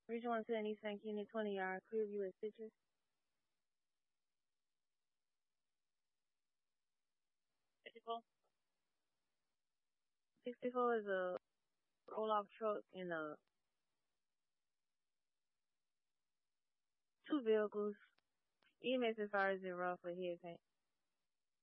Region 1 to the Nissan Unit 20-yard, clear view at Citrus. 64 is a roll-off truck and two vehicles. EMS is fire 0 for head paint.